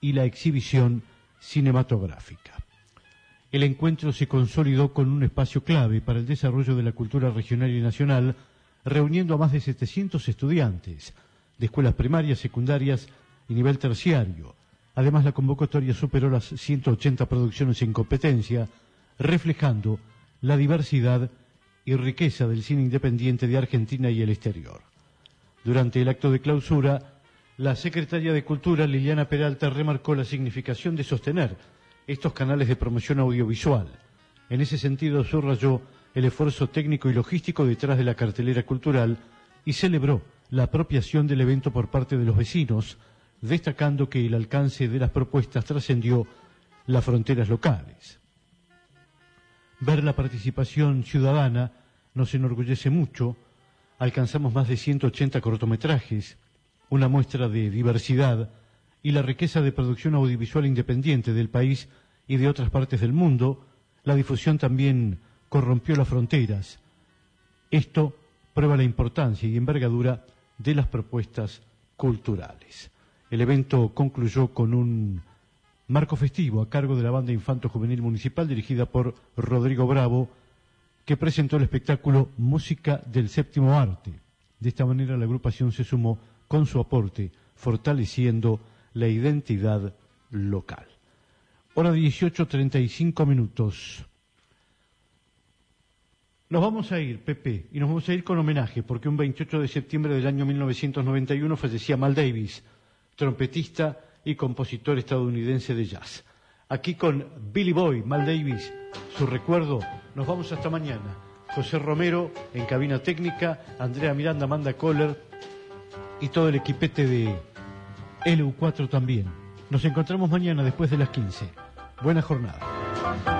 y la exhibición cinematográfica. El encuentro se consolidó con un espacio clave para el desarrollo de la cultura regional y nacional, reuniendo a más de 700 estudiantes de escuelas primarias, secundarias y nivel terciario. Además, la convocatoria superó las 180 producciones en competencia, reflejando la diversidad y riqueza del cine independiente de Argentina y el exterior. Durante el acto de clausura, la secretaria de Cultura, Liliana Peralta, remarcó la significación de sostener estos canales de promoción audiovisual. En ese sentido, subrayó el esfuerzo técnico y logístico detrás de la cartelera cultural y celebró la apropiación del evento por parte de los vecinos, destacando que el alcance de las propuestas trascendió las fronteras locales. Ver la participación ciudadana nos enorgullece mucho. Alcanzamos más de 180 cortometrajes, una muestra de diversidad y la riqueza de producción audiovisual independiente del país y de otras partes del mundo. La difusión también corrompió las fronteras. Esto prueba la importancia y envergadura de las propuestas culturales. El evento concluyó con un marco festivo a cargo de la Banda Infanto Juvenil Municipal, dirigida por Rodrigo Bravo, que presentó el espectáculo Música del Séptimo Arte. De esta manera la agrupación se sumó con su aporte, fortaleciendo la identidad local. Hora 18:35. Nos vamos a ir, Pepe, y nos vamos a ir con homenaje, porque un 28 de septiembre del año 1991 fallecía Mal Davis, trompetista y compositor estadounidense de jazz. Aquí con Billy Boy, Mal Davis, su recuerdo. Nos vamos hasta mañana. José Romero en cabina técnica, Andrea Miranda, Amanda Kohler y todo el equipete de LU4 también. Nos encontramos mañana después de las 15. Buena jornada.